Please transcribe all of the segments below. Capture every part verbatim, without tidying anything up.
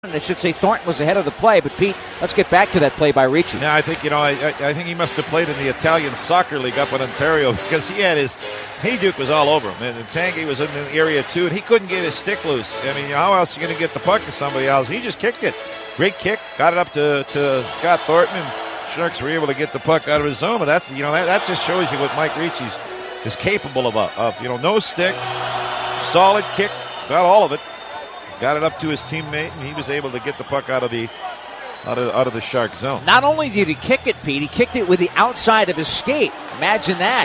I should say Thornton was ahead of the play, but Pete, let's get back to that play by Ricci. Yeah, I think, you know, I, I, I think he must have played in the Italian Soccer League up in Ontario because he had his, Hajduk was all over him, and Tanguy was in the area too, and he couldn't get his stick loose. I mean, how else are you going to get the puck to somebody else? He just kicked it. Great kick, got it up to, to Scott Thornton, and Sharks were able to get the puck out of his zone, but that's, you know, that, that just shows you what Mike Ricci is capable of, of, you know, no stick, solid kick, got all of it. Got it up to his teammate, and he was able to get the puck out of the out of, out of the Shark zone. Not only did he kick it, Pete, he kicked it with the outside of his skate. Imagine that.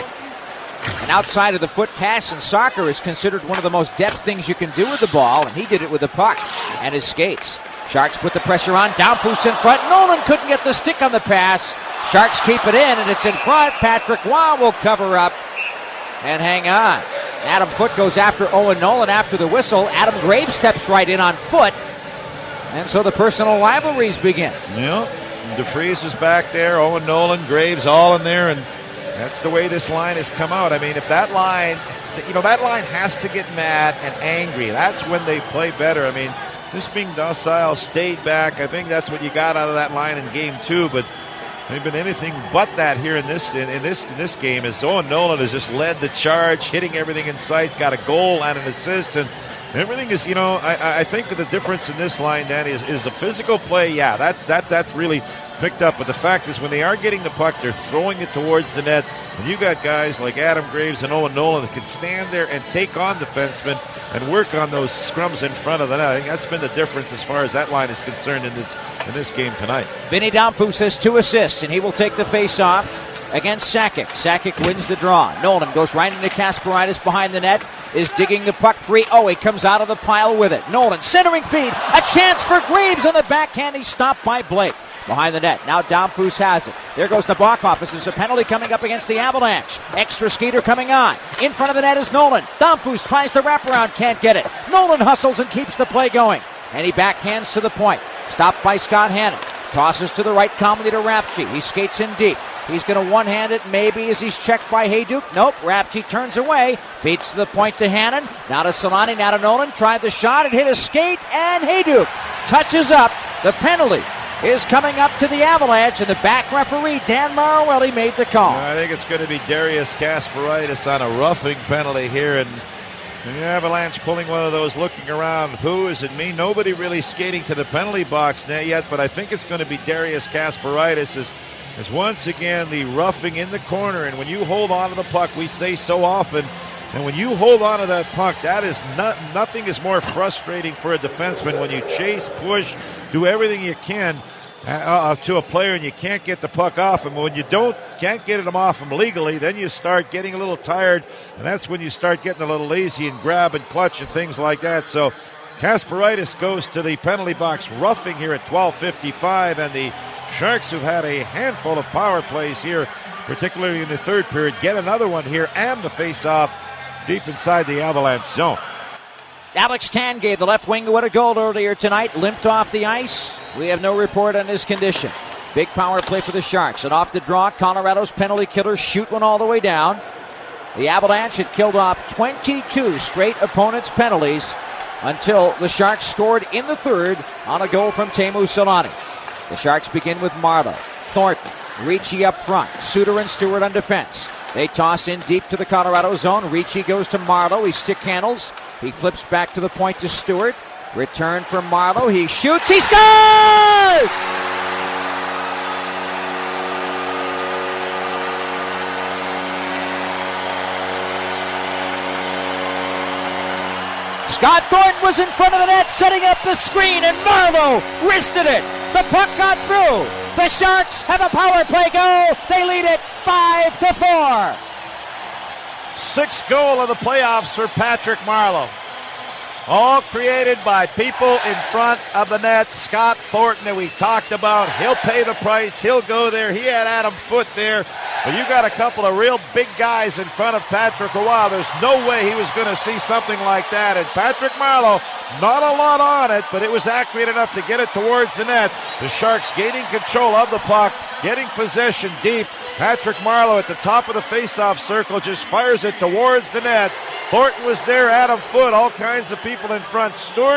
An outside of the foot pass in soccer is considered one of the most deft things you can do with the ball, and he did it with the puck and his skates. Sharks put the pressure on. Downfuss in front. Nolan couldn't get the stick on the pass. Sharks keep it in, and it's in front. Patrick Roy will cover up and hang on. Adam Foote goes after Owen Nolan after the whistle. Adam Graves steps right in on Foote. And so the personal rivalries begin. Yeah, DeFries is back there. Owen Nolan, Graves all in there. And that's the way this line has come out. I mean, if that line, you know, that line has to get mad and angry. That's when they play better. I mean, just being docile, stayed back. I think that's what you got out of that line in game two. But they've been anything but that here in this in, in this in this game. As Owen Nolan has just led the charge, hitting everything in sight. He's got a goal and an assist, and everything is, you know, I, I think that the difference in this line, Danny, is, is the physical play. Yeah, that's that's that's really picked up. But the fact is, when they are getting the puck, they're throwing it towards the net. And you got guys like Adam Graves and Owen Nolan that can stand there and take on defensemen and work on those scrums in front of the net. I think that's been the difference as far as that line is concerned in this in this game tonight. Vinny Downfuss has two assists, and he will take the face-off against Sakic. Sakic wins the draw. Nolan goes right into Kasparaitis behind the net, is digging the puck free. Oh, he comes out of the pile with it. Nolan centering feed. A chance for Graves on the backhand. He's stopped by Blake. Behind the net. Now Downfuss has it. There goes Nabokov. This is a penalty coming up against the Avalanche. Extra skater coming on. In front of the net is Nolan. Downfuss tries to wrap around. Can't get it. Nolan hustles and keeps the play going. And he backhands to the point. Stopped by Scott Hannon. Tosses to the right, calmly to Rapchi. He skates in deep. He's going to one-hand it maybe as he's checked by Hajduk. Nope. Rapchi turns away. Feeds to the point to Hannon. Now to Solani. Now to Nolan. Tried the shot. It hit a skate. And Hajduk touches up. The penalty is coming up to the Avalanche, and the back referee, Dan Marowelli, made the call. I think it's going to be Darius Kasparaitis on a roughing penalty here, and the Avalanche pulling one of those, looking around. Who is it? Me? Nobody really skating to the penalty box net yet, but I think it's going to be Darius Kasparaitis as, as once again the roughing in the corner. And when you hold on to the puck, we say so often, and when you hold on to that puck, that is not, nothing is more frustrating for a defenseman when you chase, push, do everything you can uh, to a player and you can't get the puck off him. When you don't, can't get him off him legally, then you start getting a little tired, and that's when you start getting a little lazy and grab and clutch and things like that. So Kasparaitis goes to the penalty box, roughing here at twelve fifty-five, and the Sharks, who've had a handful of power plays here, particularly in the third period, get another one here and the face-off deep inside the Avalanche zone. Alex Tanguay, the left wing who had a goal earlier tonight, limped off the ice. We have no report on his condition. Big power play for the Sharks. And off the draw, Colorado's penalty killers shoot one all the way down. The Avalanche had killed off twenty-two straight opponents' penalties until the Sharks scored in the third on a goal from Teemu Selanne. The Sharks begin with Marleau, Thornton, Ricci up front, Suter and Stewart on defense. They toss in deep to the Colorado zone. Ricci goes to Marleau. He stick handles. He flips back to the point to Stewart. Return from Marleau. He shoots. He scores! Scott Thornton was in front of the net, setting up the screen, and Marleau wristed it. The puck got through. The Sharks have a power play goal. They lead it five to four. Sixth goal of the playoffs for Patrick Marleau. All created by people in front of the net. Scott Thornton, that we talked about, he'll pay the price. He'll go there. He had Adam Foote there. But you got a couple of real big guys in front of Patrick Roy. There's no way he was going to see something like that. And Patrick Marleau, not a lot on it, but it was accurate enough to get it towards the net. The Sharks gaining control of the puck, getting possession deep. Patrick Marleau at the top of the face-off circle just fires it towards the net. Thornton was there, Adam Foote, all kinds of people in front. Stewart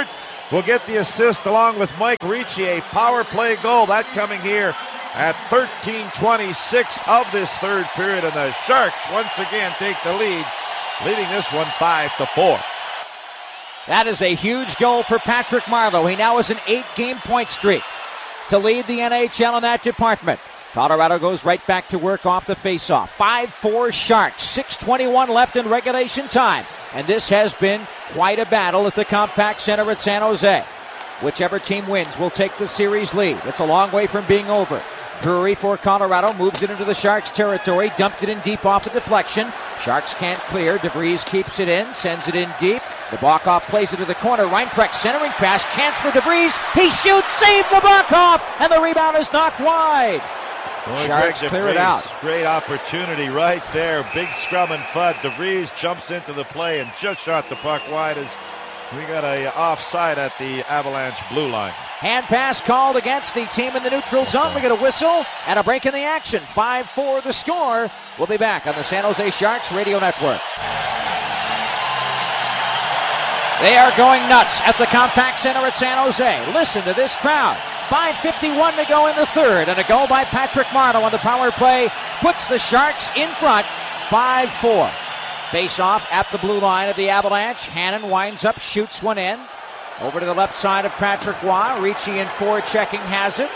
will get the assist along with Mike Ricci. A power play goal. That coming here at thirteen twenty-six of this third period. And the Sharks once again take the lead, leading this one five to four. That is a huge goal for Patrick Marleau. He now has an eight-game point streak to lead the N H L in that department. Colorado goes right back to work off the faceoff. five four Sharks, six twenty-one left in regulation time. And this has been quite a battle at the Compact Center at San Jose. Whichever team wins will take the series lead. It's a long way from being over. Drury for Colorado moves it into the Sharks' territory, dumped it in deep off a deflection. Sharks can't clear. DeVries keeps it in, sends it in deep. Nabokov plays it to the corner. Reinprecht centering pass, chance for DeVries. He shoots, save Nabokov, and the rebound is knocked wide. Boy, Sharks Greg clear it DeVries, out. Great opportunity right there. Big scrum and Fudd. DeVries jumps into the play and just shot the puck wide as we got a offside at the Avalanche blue line. Hand pass called against the team in the neutral zone. We get a whistle and a break in the action. five four the score. We'll be back on the San Jose Sharks Radio Network. They are going nuts at the Compact Center at San Jose. Listen to this crowd. five fifty-one to go in the third, and a goal by Patrick Marleau on the power play puts the Sharks in front five four. Face off at the blue line of the Avalanche. Hannon winds up, shoots one in. Over to the left side of Patrick Roy. Ricci in forechecking has it.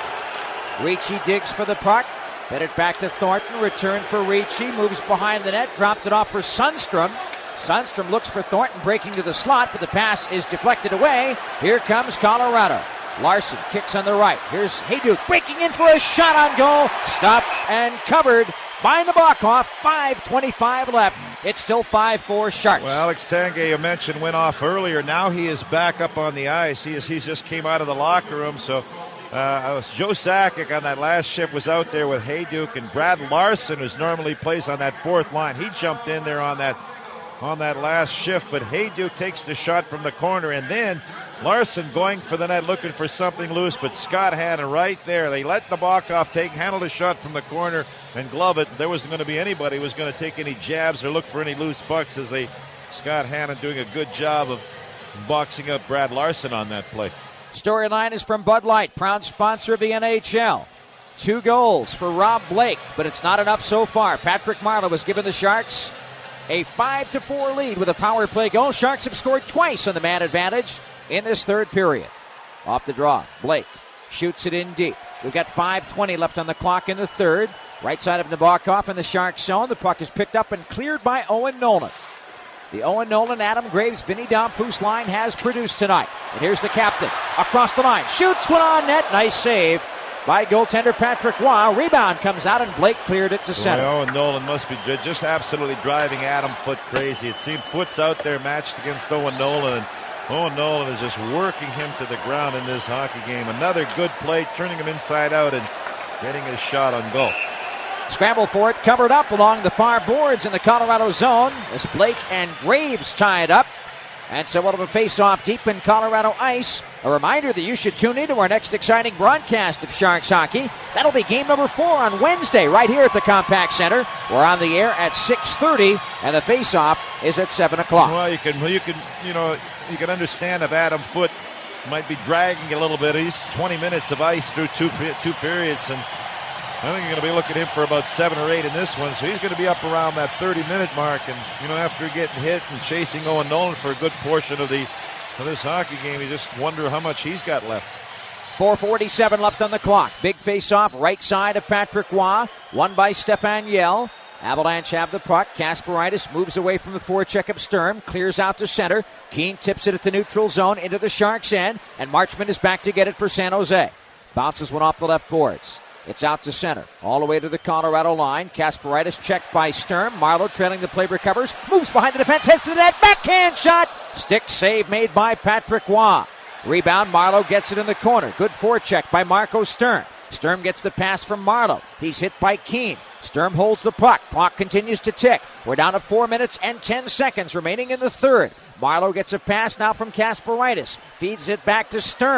Ricci digs for the puck. Fed it back to Thornton. Return for Ricci. Moves behind the net. Dropped it off for Sundstrom. Sundstrom looks for Thornton, breaking to the slot, but the pass is deflected away. Here comes Colorado. Larson kicks on the right. Here's Hayduk breaking in for a shot on goal. Stopped and covered by Nabokov. five twenty-five left. It's still five four Sharks. Well, Alex Tanguay, you mentioned, went off earlier. Now he is back up on the ice. He is. He just came out of the locker room. So uh, Joe Sakic on that last shift was out there with Hayduk, and Brad Larson, who normally plays on that fourth line, he jumped in there on that on that last shift. But Hayduk takes the shot from the corner, and then Larson going for the net, looking for something loose, but Scott Hannon right there. They let Nabokov take, handle the shot from the corner and glove it. There wasn't going to be anybody who was going to take any jabs or look for any loose pucks, as they Scott Hannon doing a good job of boxing up Brad Larson on that play. Storyline is from Bud Light, proud sponsor of the N H L. Two goals for Rob Blake, but it's not enough so far. Patrick Marleau has given the Sharks a five to four lead with a power play goal. Sharks have scored twice on the man advantage in this third period. Off the draw, Blake shoots it in deep. We've got five twenty left on the clock in the third. Right side of Nabokov in the Sharks zone. The puck is picked up and cleared by Owen Nolan. The Owen Nolan, Adam Graves, Vinny Damphousse line has produced tonight. And here's the captain. Across the line. Shoots one on net. Nice save by goaltender Patrick Roy. Rebound comes out and Blake cleared it to center. Boy, Owen Nolan must be just absolutely driving Adam Foote crazy. It seemed Foote's out there matched against Owen Nolan, and Owen Nolan is just working him to the ground in this hockey game. Another good play, turning him inside out and getting his shot on goal. Scramble for it, covered up along the far boards in the Colorado zone as Blake and Graves tie it up. And so we'll have a face-off deep in Colorado ice. A reminder that you should tune in to our next exciting broadcast of Sharks hockey. That'll be game number four on Wednesday right here at the Compact Center. We're on the air at six thirty, and the face-off is at seven o'clock. Well, you can, you can, you know, you can understand if Adam Foote might be dragging a little bit. He's twenty minutes of ice through two two periods, and I think you're going to be looking at him for about seven or eight in this one, so he's going to be up around that thirty-minute mark. And, you know, after getting hit and chasing Owen Nolan for a good portion of the of this hockey game, you just wonder how much he's got left. four forty-seven left on the clock. Big face-off right side of Patrick Roy, won by Stefan Yell. Avalanche have the puck. Kasparaitis moves away from the forecheck of Sturm, clears out to center. Keane tips it at the neutral zone into the Sharks' end, and Marchment is back to get it for San Jose. Bounces one off the left boards. It's out to center, all the way to the Colorado line. Kasparaitis checked by Sturm. Marleau trailing the play, recovers, moves behind the defense, heads to the net, backhand shot. Stick save made by Patrick Roy. Rebound, Marleau gets it in the corner. Good forecheck by Marco Sturm. Sturm gets the pass from Marleau. He's hit by Keane. Sturm holds the puck. Clock continues to tick. We're down to four minutes and ten seconds remaining in the third. Marleau gets a pass now from Kasparaitis. Feeds it back to Sturm.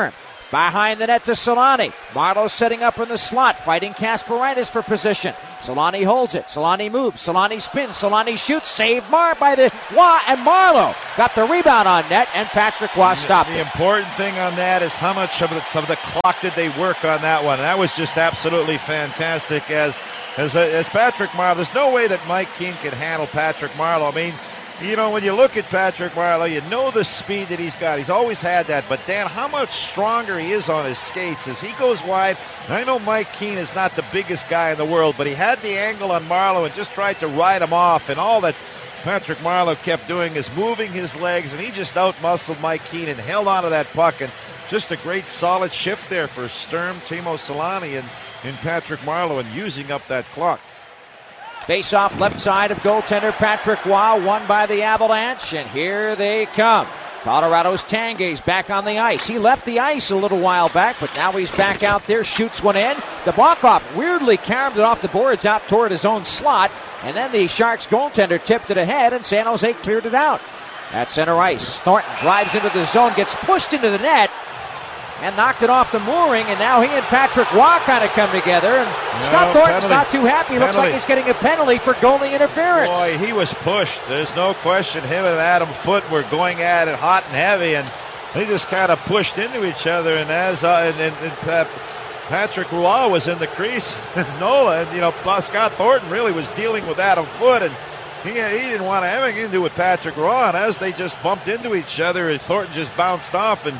Behind the net to Solani. Marleau setting up in the slot, fighting Kasparaitis for position. Solani holds it. Solani moves. Solani spins. Solani shoots. Saved Mar by the Waugh, and Marleau got the rebound on net, and Patrick Waugh stopped the, it. The important thing on that is how much of the, of the clock did they work on that one. That was just absolutely fantastic. As as, as Patrick Marleau, there's no way that Mike Keane can handle Patrick Marleau. I mean, you know, when you look at Patrick Marleau, you know the speed that he's got. He's always had that. But, Dan, how much stronger he is on his skates as he goes wide. And I know Mike Keane is not the biggest guy in the world, but he had the angle on Marleau and just tried to ride him off. And all that Patrick Marleau kept doing is moving his legs, and he just out-muscled Mike Keane and held onto that puck. And just a great solid shift there for Sturm, Timo Solani, and, and Patrick Marleau, and using up that clock. Face-off left side of goaltender Patrick Waugh, won by the Avalanche, and here they come. Colorado's Tanguay's back on the ice. He left the ice a little while back, but now he's back out there, shoots one in. Nabokov weirdly carved it off the boards out toward his own slot, and then the Sharks goaltender tipped it ahead, and San Jose cleared it out. At center ice, Thornton drives into the zone, gets pushed into the net, and knocked it off the mooring, and now he and Patrick Waugh kind of come together, and no, Scott Thornton's penalty. Not too happy. Penalty. Looks like he's getting a penalty for goalie interference. Boy, he was pushed. There's no question him and Adam Foote were going at it hot and heavy, and they just kind of pushed into each other, and as uh, and, and, and uh, Patrick Roy was in the crease, and Nola, and, you know, Scott Thornton really was dealing with Adam Foote, and he, he didn't want to have anything to do with Patrick Roy, and as they just bumped into each other, Thornton just bounced off and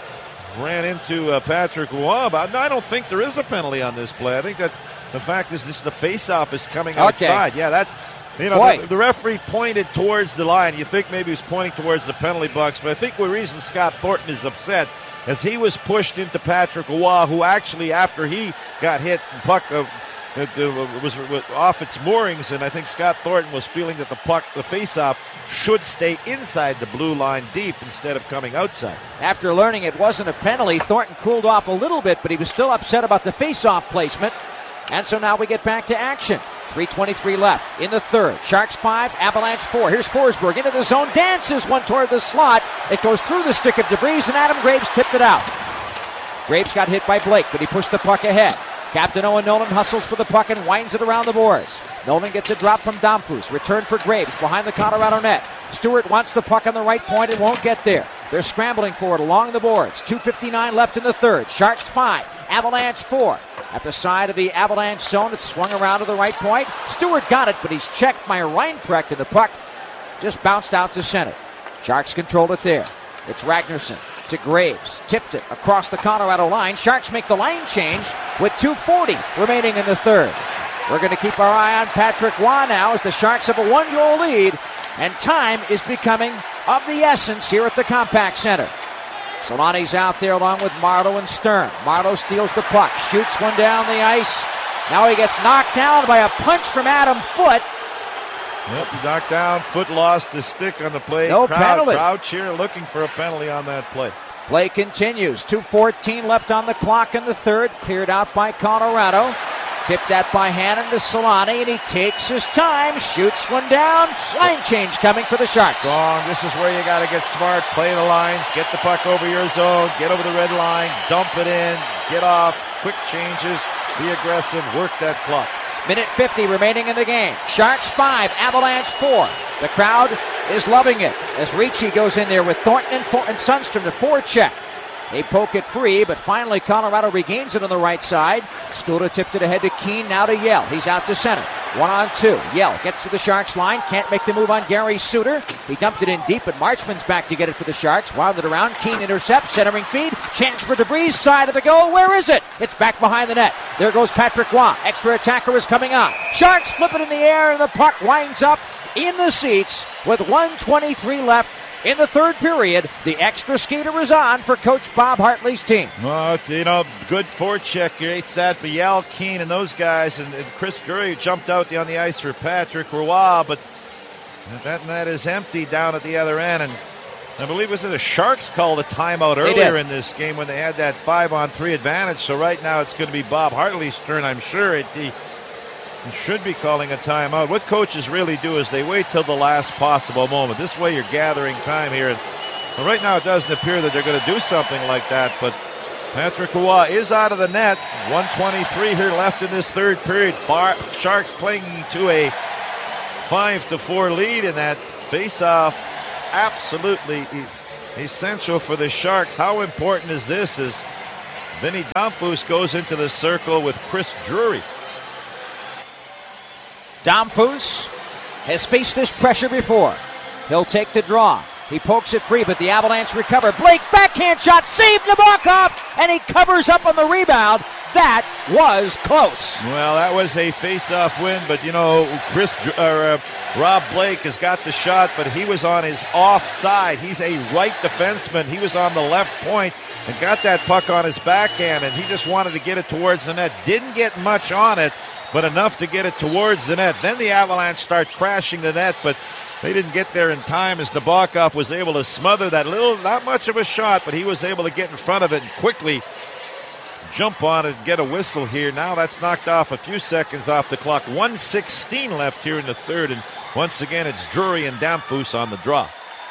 ran into uh, Patrick Roy. But I don't think there is a penalty on this play. I think that the fact is this the face-off is coming okay. outside. Yeah, that's, you know, the, the referee pointed towards the line. You think maybe he was pointing towards the penalty box, but I think the reason Scott Thornton is upset is he was pushed into Patrick Roy, who actually, after he got hit, and puck uh, it, it was, was off its moorings, and I think Scott Thornton was feeling that the puck, the face-off, should stay inside the blue line deep instead of coming outside. After learning it wasn't a penalty, Thornton cooled off a little bit, but he was still upset about the face-off placement. And so now we get back to action. three twenty-three left in the third. Sharks five, Avalanche four. Here's Forsberg into the zone, dances one toward the slot. It goes through the stick of DeVries, and Adam Graves tipped it out. Graves got hit by Blake, but he pushed the puck ahead. Captain Owen Nolan hustles for the puck and winds it around the boards. Nolan gets a drop from Domfus. Return for Graves behind the Colorado net. Stewart wants the puck on the right point and won't get there. They're scrambling for it along the boards. two fifty-nine left in the third. Sharks five, Avalanche four. At the side of the Avalanche zone, it's swung around to the right point. Stewart got it, but he's checked by Reinprecht, and the puck just bounced out to center. Sharks controlled it there. It's Ragnarsson to Graves. Tipped it across the Colorado line. Sharks make the line change with two forty remaining in the third. We're going to keep our eye on Patrick Waugh now as the Sharks have a one-goal lead, and time is becoming of the essence here at the Compaq Center. Solani's out there along with Marleau and Sturm. Marleau steals the puck, shoots one down the ice. Now he gets knocked down by a punch from Adam Foote. Yep, he knocked down. Foote lost his stick on the play. No crowd, penalty. Crowd cheer looking for a penalty on that play. Play continues. two fourteen left on the clock in the third. Cleared out by Colorado. Tipped that by Hannon to Solani, and he takes his time, shoots one down. Line change coming for the Sharks. Strong. This is where you got to get smart, play the lines, get the puck over your zone, get over the red line, dump it in, get off, quick changes, be aggressive, work that clock. Minute fifty remaining in the game. Sharks five, Avalanche four. The crowd is loving it as Ricci goes in there with Thornton and, For- and Sundstrom to forecheck. They poke it free, but finally Colorado regains it on the right side. Skoda tipped it ahead to Keane, now to Yell. He's out to center. One on two. Yell gets to the Sharks line. Can't make the move on Gary Suter. He dumped it in deep, but Marchman's back to get it for the Sharks. Wound it around. Keane intercepts. Centering feed. Chance for DeVries. Side of the goal. Where is it? It's back behind the net. There goes Patrick Waugh. Extra attacker is coming on. Sharks flip it in the air, and the puck winds up in the seats with one twenty-three left. In the third period, the extra skater is on for Coach Bob Hartley's team. Well, you know, good forecheck creates that. Biel, Keane, and those guys, and, and Chris Drury jumped out on the ice for Patrick Roy, but that net is empty down at the other end. And I believe it was the Sharks called a timeout earlier in this game when they had that five-on-three advantage. So right now it's going to be Bob Hartley's turn, I'm sure. It, he, he should be calling a timeout. What coaches really do is they wait till the last possible moment. This way you're gathering time here. And right now it doesn't appear that they're going to do something like that, but Patrick Roy is out of the net. one twenty-three here left in this third period. Far, Sharks clinging to a five to four lead in that face-off. Absolutely e- essential for the Sharks. How important is this as Vinny Damphousse goes into the circle with Chris Drury. Damphousse has faced this pressure before. He'll take the draw. He pokes it free, but the Avalanche recover. Blake, backhand shot, saved Nabokov, and he covers up on the rebound. That was close. Well, that was a face-off win, but, you know, Chris uh, Rob Blake has got the shot, but he was on his offside. He's a right defenseman. He was on the left point and got that puck on his backhand, and he just wanted to get it towards the net. Didn't get much on it, but enough to get it towards the net. Then the Avalanche start crashing the net, but they didn't get there in time as Nabokov was able to smother that little, not much of a shot, but he was able to get in front of it and quickly jump on it and get a whistle here. Now that's knocked off a few seconds off the clock. one sixteen left here in the third, and once again it's Drury and Damphousse on the draw.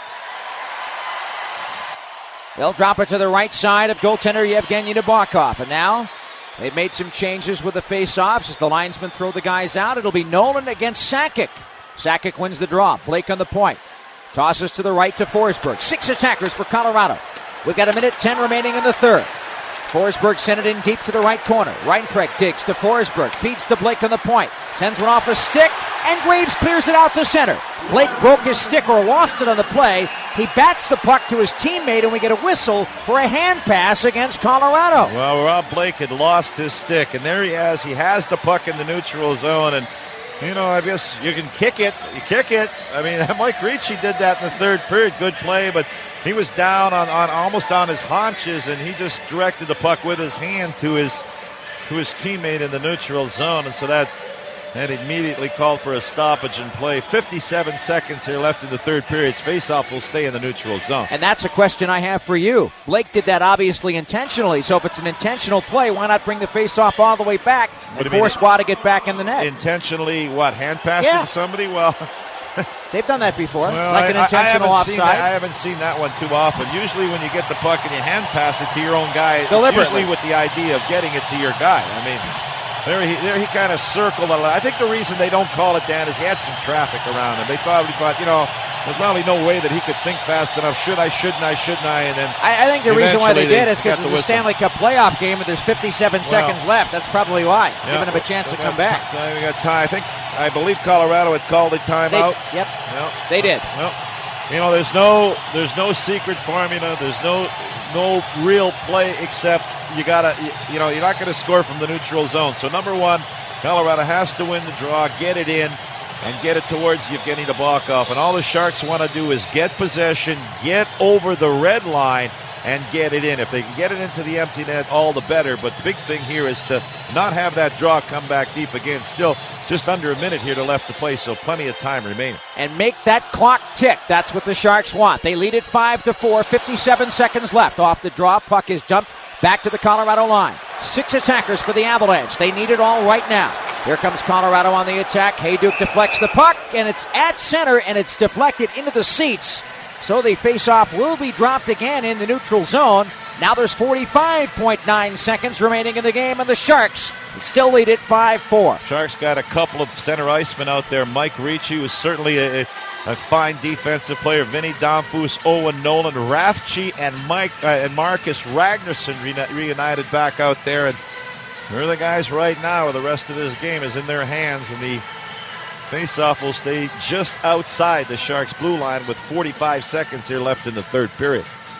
They'll drop it to the right side of goaltender Yevgeny Nabokov, and now they've made some changes with the face-offs as the linesmen throw the guys out. It'll be Nolan against Sakic. Sakic wins the draw. Blake on the point. Tosses to the right to Forsberg. Six attackers for Colorado. We've got a minute ten remaining in the third. Forsberg sent it in deep to the right corner. Reinprecht digs to Forsberg. Feeds to Blake on the point. Sends one off a stick, and Graves clears it out to center. Blake broke his stick or lost it on the play. He bats the puck to his teammate, and we get a whistle for a hand pass against Colorado. Well, Rob Blake had lost his stick, and there he has. He has the puck in the neutral zone, and you know, I guess you can kick it. You kick it. I mean, Mike Ricci did that in the third period. Good play, but he was down on, on almost on his haunches, and he just directed the puck with his hand to his to his teammate in the neutral zone, and so that that immediately called for a stoppage in play. fifty-seven seconds here left in the third period. Face-off will stay in the neutral zone. And that's a question I have for you. Blake did that obviously intentionally, so if it's an intentional play, why not bring the face-off all the way back and force Waugh to get back in the net? Intentionally, what, hand pass yeah. to somebody? Well, they've done that before, well, like an I, intentional I offside. That, I haven't seen that one too often. Usually when you get the puck and you hand pass it to your own guy, it's usually with the idea of getting it to your guy. I mean, There he, there he kind of circled a lot. I think the reason they don't call it, Dan, is he had some traffic around him. They probably thought, you know, there's probably no way that he could think fast enough. Should I, shouldn't I, shouldn't I? And then I, I think the reason why they did is because it's the a Stanley Cup playoff game and there's fifty-seven well, seconds left. That's probably why. Yeah, giving him a chance to got, come back. We got time. I think, I believe Colorado had called a timeout. They, yep, yep. They did. Well, you know, there's no, there's no secret formula. There's no, no real play except you gotta, you know, you're not going to score from the neutral zone. So number one, Colorado has to win the draw, get it in, and get it towards Yevgeny Nabokov. And all the Sharks want to do is get possession, get over the red line, and get it in. If they can get it into the empty net, all the better. But the big thing here is to not have that draw come back deep again. Still just under a minute here to left to play, so plenty of time remaining. And make that clock tick. That's what the Sharks want. They lead it five to four, fifty-seven seconds left. Off the draw, puck is dumped back to the Colorado line. Six attackers for the Avalanche. They need it all right now. Here comes Colorado on the attack. Hayduk deflects the puck, and it's at center, and it's deflected into the seats. So the face-off will be dropped again in the neutral zone. Now there's forty-five point nine seconds remaining in the game, and the Sharks still lead it five four. Sharks got a couple of center icemen out there. Mike Ricci was certainly a, a fine defensive player. Vinny Damphousse, Owen Nolan, Rathje, and Mike uh, and Marcus Ragnarsson re- reunited back out there. And they're the guys right now where the rest of this game is in their hands, and the face-off will stay just outside the Sharks' blue line with forty-five seconds here left in the third period.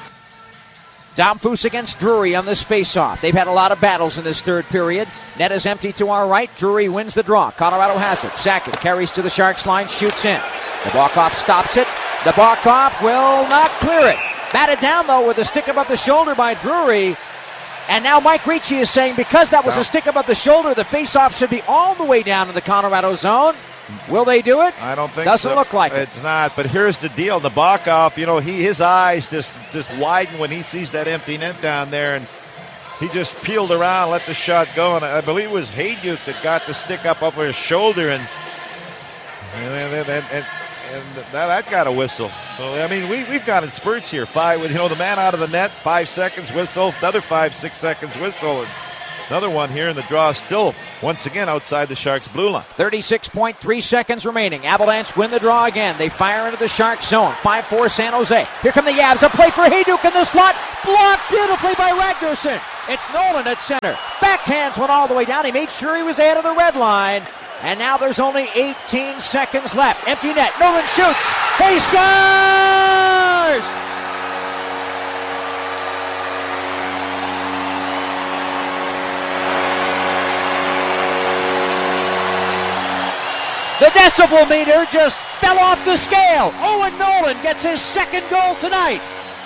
Damphousse against Drury on this face-off. They've had a lot of battles in this third period. Net is empty to our right. Drury wins the draw. Colorado has it. Sakic carries to the Sharks line, shoots in. Nabokov stops it. Nabokov will not clear it. Batted down, though, with a stick above the shoulder by Drury. And now Mike Ricci is saying because that was no. a stick above the shoulder, the face-off should be all the way down in the Colorado zone. Will they do it? I don't think Doesn't so. look like it. It's not, but here's the deal. Nabokov, you know, he his eyes just, just widen when he sees that empty net down there, and he just peeled around, let the shot go, and I believe it was Hayduk that got the stick up over his shoulder, and and, and, and and that, that got a whistle. So, I mean, we, we've got in spurts here. Five, with you know, the man out of the net, five seconds whistle, another five, six seconds whistle, and another one here, and the draw still, once again, outside the Sharks' blue line. thirty-six point three seconds remaining. Avalanche win the draw again. They fire into the Sharks' zone. five four San Jose. Here come the Yabs. A play for Hayduk in the slot. Blocked beautifully by Ragnarsson. It's Nolan at center. Backhands went all the way down. He made sure he was ahead of the red line. And now there's only eighteen seconds left. Empty net. Nolan shoots. He scores! The decibel meter just fell off the scale. Owen Nolan gets his second goal tonight.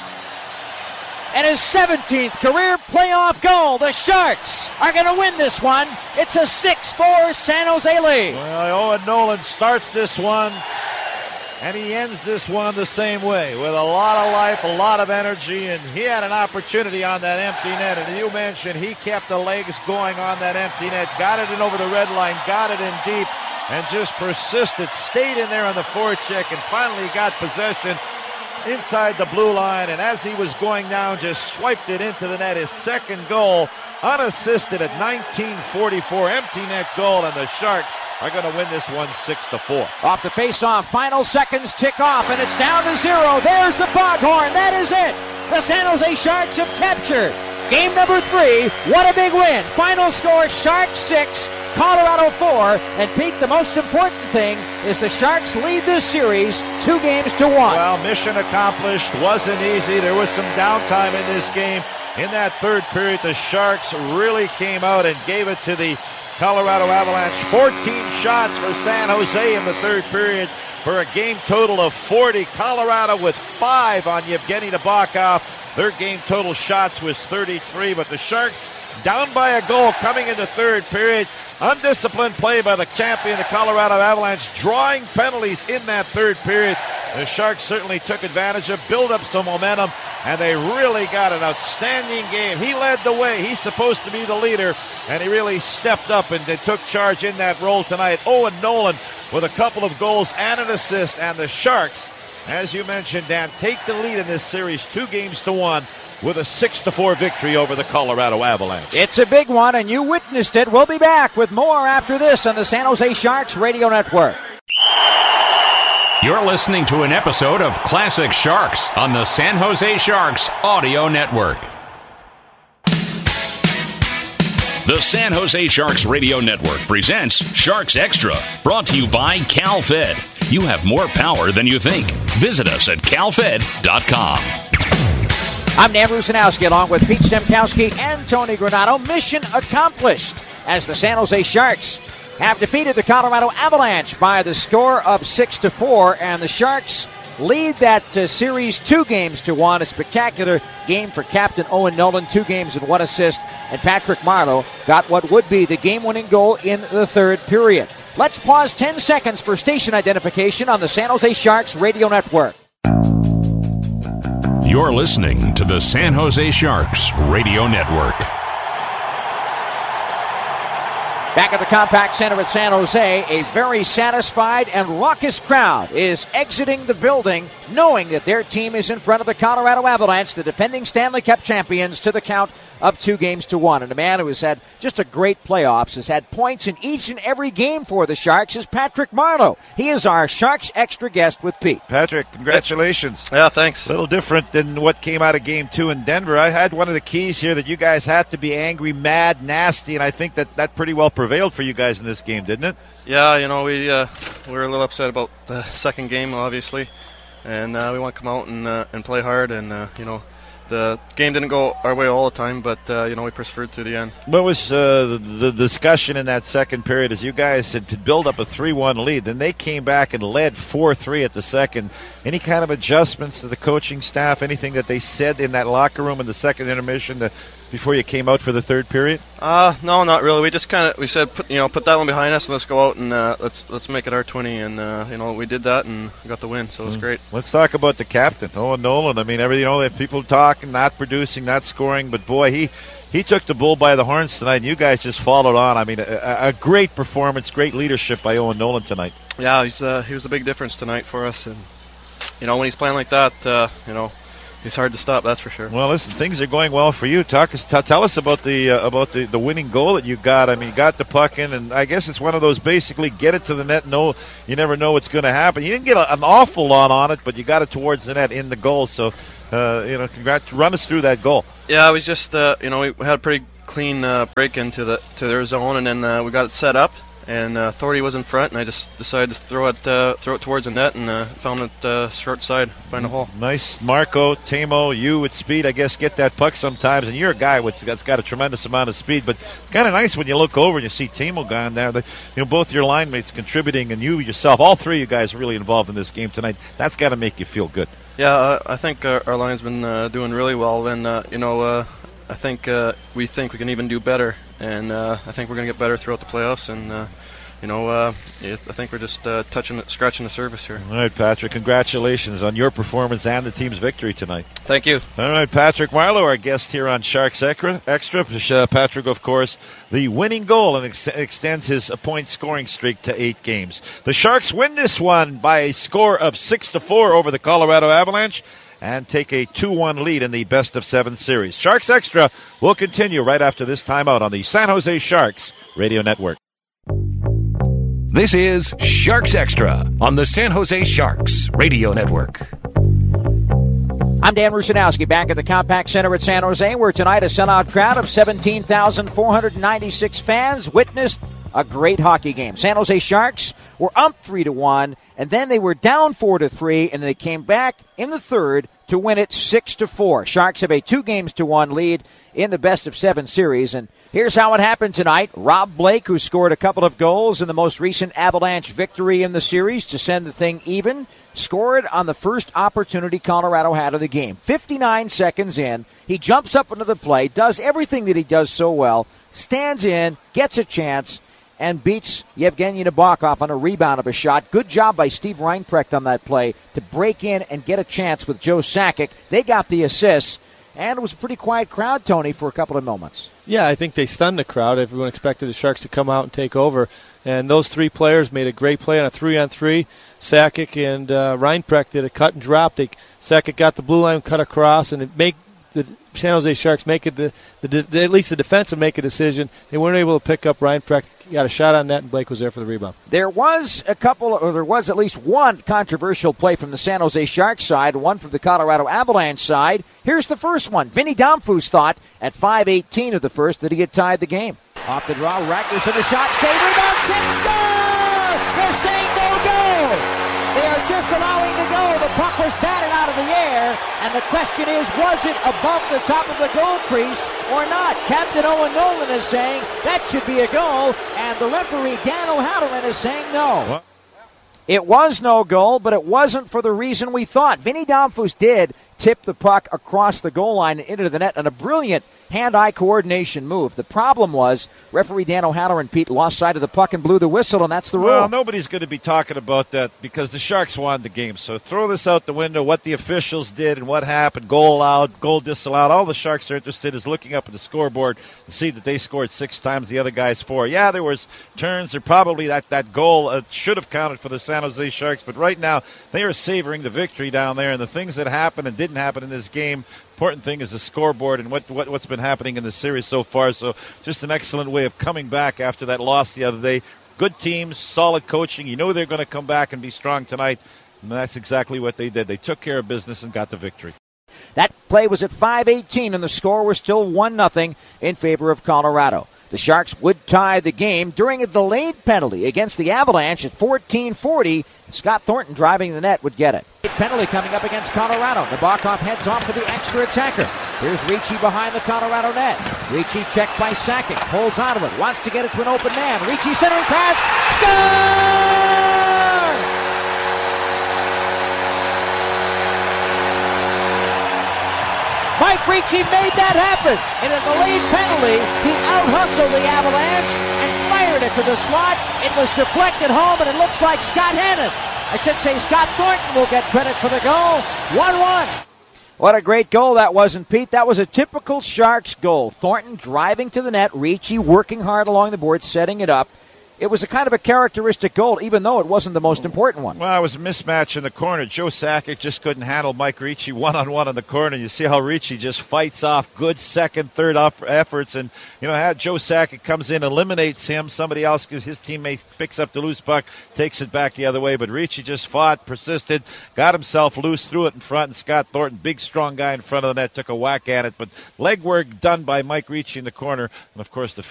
And his seventeenth career playoff goal. The Sharks are going to win this one. It's a six four San Jose lead. Well, Owen Nolan starts this one, and he ends this one the same way, with a lot of life, a lot of energy, and he had an opportunity on that empty net. And you mentioned he kept the legs going on that empty net, got it in over the red line, got it in deep, and just persisted, stayed in there on the forecheck, and finally got possession inside the blue line, and as he was going down, just swiped it into the net. His second goal, unassisted at nineteen forty-four, empty net goal, and the Sharks are going to win this one six to four. Off the face-off, final seconds tick off, and it's down to zero. There's the foghorn. That is it. The San Jose Sharks have captured game number three. What a big win. Final score, Sharks six, Colorado four, and Pete, the most important thing is the Sharks lead this series two games to one. Well, mission accomplished. Wasn't easy. There was some downtime in this game. In that third period, the Sharks really came out and gave it to the Colorado Avalanche. fourteen shots for San Jose in the third period for a game total of forty. Colorado with five on Yevgeny Nabokov. Their game total shots was thirty-three, but the Sharks down by a goal coming in the third period. Undisciplined play by the champion, the Colorado Avalanche, drawing penalties in that third period. The Sharks certainly took advantage of, built up some momentum, and they really got an outstanding game. He led the way. He's supposed to be the leader, and he really stepped up and took charge in that role tonight. Owen Nolan with a couple of goals and an assist, and the Sharks, as you mentioned, Dan, take the lead in this series two games to one with a six to four victory over the Colorado Avalanche. It's a big one, and you witnessed it. We'll be back with more after this on the San Jose Sharks Radio Network. You're listening to an episode of Classic Sharks on the San Jose Sharks Audio Network. The San Jose Sharks Radio Network presents Sharks Extra, brought to you by CalFed. You have more power than you think. Visit us at cal fed dot com. I'm Dan Rusanowski along with Pete Stemkowski and Tony Granato. Mission accomplished as the San Jose Sharks have defeated the Colorado Avalanche by the score of six to four, and the Sharks lead that uh, series two games to one. A spectacular game for Captain Owen Nolan, two games and one assist, and Patrick Marleau got what would be the game-winning goal in the third period. Let's pause ten seconds for station identification on the San Jose Sharks Radio Network. You're listening to the San Jose Sharks Radio Network. Back at the Compact Center at San Jose, a very satisfied and raucous crowd is exiting the building, knowing that their team is in front of the Colorado Avalanche, the defending Stanley Cup champions, to the count of two games to one. And a man who has had just a great playoffs, has had points in each and every game for the Sharks, is Patrick Marleau. He is our Sharks Extra guest with Pete. Patrick, congratulations. Yeah, thanks. A little different than what came out of game two in Denver. I had one of the keys here that you guys had to be angry, mad, nasty, and I think that that pretty well prevailed for you guys in this game, didn't it? Yeah, you know, we, uh, we were a little upset about the second game, obviously, and uh, we want to come out and, uh, and play hard, and, uh, you know, the game didn't go our way all the time, but, uh, you know, we persevered through the end. What was uh, the, the discussion in that second period as you guys had to build up a three one lead? Then they came back and led four three at the second. Any kind of adjustments to the coaching staff, anything that they said in that locker room in the second intermission to, before you came out for the third period? Uh, no, not really. We just kind of, we said, put, you know, put that one behind us and let's go out and uh, let's let's make it our twenty. And, uh, you know, we did that and got the win, so it was mm. great. Let's talk about the captain, Owen Nolan. I mean, every, you know, people talking, not producing, not scoring, but boy, he he took the bull by the horns tonight, and you guys just followed on. I mean, a, a great performance, great leadership by Owen Nolan tonight. Yeah, he's uh, he was a big difference tonight for us, and you know when he's playing like that, uh, you know. He's hard to stop, that's for sure. Well, listen, things are going well for you. Talk us, t- tell us about the uh, about the, the winning goal that you got. I mean, you got the puck in, and I guess it's one of those basically get it to the net. No, you never know what's going to happen. You didn't get a, an awful lot on it, but you got it towards the net in the goal. So, uh, you know, congrats. Run us through that goal. Yeah, it was just uh, you know we had a pretty clean uh, break into the to their zone, and then uh, we got it set up. And uh, Thordy was in front, and I just decided to throw it uh, throw it towards the net, and uh, found it uh, short side, find a hole. Nice. Marco, Timo, you with speed, I guess, get that puck sometimes, and you're a guy with, that's got a tremendous amount of speed, but it's kind of nice when you look over and you see Timo gone there. The, you know, both your line mates contributing, and you yourself, all three of you guys really involved in this game tonight. That's got to make you feel good. Yeah, uh, I think our, our line's been uh, doing really well, and, uh, you know, uh, I think uh, we think we can even do better, and uh, I think we're going to get better throughout the playoffs, and uh, You know, uh, I think we're just uh, touching, it, scratching the surface here. All right, Patrick, congratulations on your performance and the team's victory tonight. Thank you. All right, Patrick Marleau, our guest here on Sharks Extra. Extra. Uh, Patrick, of course, the winning goal and ex- extends his point scoring streak to eight games. The Sharks win this one by a score of six to four over the Colorado Avalanche and take a two one lead in the best of seven series. Sharks Extra will continue right after this timeout on the San Jose Sharks Radio Network. This is Sharks Extra on the San Jose Sharks Radio Network. I'm Dan Rusanowski back at the Compact Center at San Jose, where tonight a sellout crowd of seventeen thousand four hundred ninety-six fans witnessed a great hockey game. San Jose Sharks were up three to one, and then they were down four to three, and they came back in the third to win it six to four. Sharks have a two games to one lead in the best of seven series, and here's how it happened tonight. Rob Blake, who scored a couple of goals in the most recent Avalanche victory in the series to send the thing even, scored on the first opportunity Colorado had of the game. fifty-nine seconds in, he jumps up into the play, does everything that he does so well, stands in, gets a chance, and beats Yevgeny Nabokov on a rebound of a shot. Good job by Steve Reinprecht on that play to break in and get a chance with Joe Sakic. They got the assists, and it was a pretty quiet crowd, Tony, for a couple of moments. Yeah, I think they stunned the crowd. Everyone expected the Sharks to come out and take over. And those three players made a great play on a three-on-three. Sakic and uh, Reinprecht did a cut and drop. They, Sakic got the blue line, cut across, and it made the San Jose Sharks make it, the, the, the, at least the defense would make a decision. They weren't able to pick up Reinprecht, got a shot on net, and Blake was there for the rebound. There was a couple, or there was at least one controversial play from the San Jose Sharks side, one from the Colorado Avalanche side. Here's the first one. Vinny Damphus thought at five eighteen of the first that he had tied the game. Off the draw, Ragnarsson a shot, save, rebound, tip, score! They're saying no goal! They are disallowing the goal. The puck was batted out of the air, and the question is, was it above the top of the goal crease or not? Captain Owen Nolan is saying that should be a goal, and the referee, Dan O'Halloran, is saying no. What? It was no goal, but it wasn't for the reason we thought. Vinny Damphus did tip the puck across the goal line and into the net on a brilliant hand-eye coordination move. The problem was referee Dan O'Halloran, Pete, lost sight of the puck and blew the whistle, and that's the rule. Well, nobody's going to be talking about that because the Sharks won the game. So throw this out the window, what the officials did and what happened, goal allowed, goal disallowed. All the Sharks are interested is looking up at the scoreboard to see that they scored six times, the other guys four. Yeah, there was turns. There probably that, that goal uh, should have counted for the San Jose Sharks, but right now they are savoring the victory down there, and the things that happened and didn't happen in this game. Important thing is the scoreboard and what, what, what's been happening in the series so far. So just an excellent way of coming back after that loss the other day. Good teams, solid coaching. You know they're going to come back and be strong tonight. And that's exactly what they did. They took care of business and got the victory. That play was at five eighteen, and the score was still one nothing in favor of Colorado. The Sharks would tie the game during a delayed penalty against the Avalanche at fourteen forty. Scott Thornton driving the net would get it. Penalty coming up against Colorado. Nabokov heads off to the extra attacker. Here's Ricci behind the Colorado net. Ricci checked by Sakic. Holds onto it. Wants to get it to an open man. Ricci centering pass. Score! Mike Ricci made that happen. In a delayed penalty, he out-hustled the Avalanche and fired it to the slot. It was deflected home, and it looks like Scott Hannon, I should say Scott Thornton, will get credit for the goal. one one. What a great goal that was, and Pete, that was a typical Sharks goal. Thornton driving to the net, Ricci working hard along the board, setting it up. It was a kind of a characteristic goal, even though it wasn't the most important one. Well, it was a mismatch in the corner. Joe Sakic just couldn't handle Mike Ricci one-on-one in the corner. You see how Ricci just fights off good second, third efforts. And, you know, how Joe Sakic comes in, eliminates him. Somebody else, his teammate, picks up the loose puck, takes it back the other way. But Ricci just fought, persisted, got himself loose, threw it in front. And Scott Thornton, big, strong guy in front of the net, took a whack at it. But leg work done by Mike Ricci in the corner. And, of course, the